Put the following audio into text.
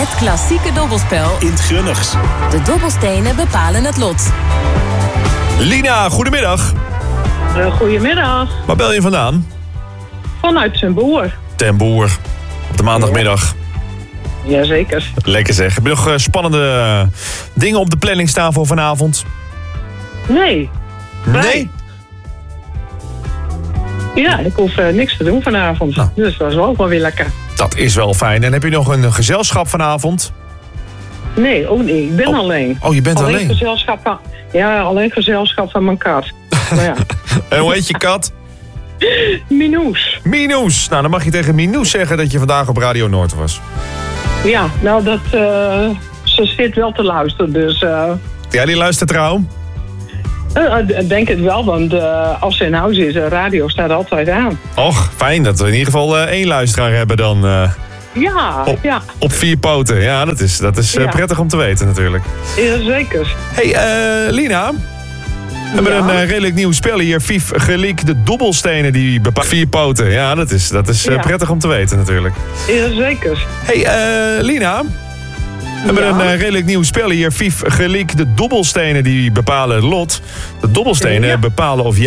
Het klassieke dobbelspel in het Grunnigs. De dobbelstenen bepalen het lot. Lina, goedemiddag. Goedemiddag. Waar bel je vandaan? Vanuit Ten Boer. Ten Boer. Op de maandagmiddag. Jazeker. Lekker zeg. Heb je nog spannende dingen op de planning staan voor vanavond? Nee. Nee? Ja, ik hoef niks te doen vanavond. Nou. Dus dat is ook wel weer lekker. Dat is wel fijn. En heb je nog een gezelschap vanavond? Nee, ook niet. Ik ben alleen. Oh, je bent alleen? Gezelschap van, alleen gezelschap van mijn kat. Nou ja. En hoe heet je kat? Minoes. Minoes. Nou, dan mag je tegen Minoes zeggen dat je vandaag op Radio Noord was. Ja, nou dat... ze zit wel te luisteren, dus... Ja, die luistert trouw. Ik denk het wel, want als ze in huis is, de radio staat altijd aan. Och, fijn dat we in ieder geval 1 luisteraar hebben dan op 4 poten. Ja, dat is prettig om te weten natuurlijk. Jazeker. Hey, Lina. We hebben een redelijk nieuw spel hier. Vief Geliek, de dobbelstenen die bepalen 4 poten. Ja, dat is prettig om te weten natuurlijk. Jazeker. Hey, Lina. We hebben een redelijk nieuw spel hier. Vief Geliek, de dobbelstenen die bepalen het lot. De dobbelstenen bepalen of jij